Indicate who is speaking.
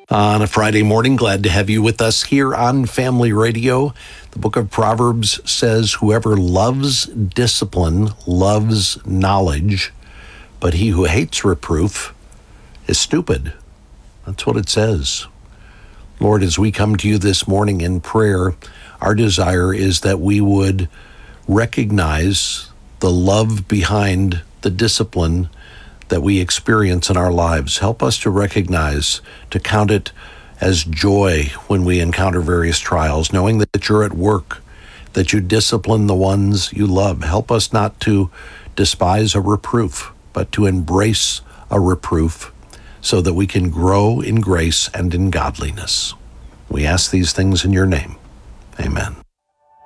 Speaker 1: On a Friday morning, glad to have you with us here on Family Radio. The book of Proverbs says, whoever loves discipline loves knowledge, but he who hates reproof is stupid. That's what it says. Lord, as we come to you this morning in prayer, our desire is that we would recognize the love behind the discipline that we experience in our lives. Help us to recognize, to count it as joy when we encounter various trials, knowing that you're at work, that you discipline the ones you love. Help us not to despise a reproof, but to embrace a reproof so that we can grow in grace and in godliness. We ask these things in your name. Amen.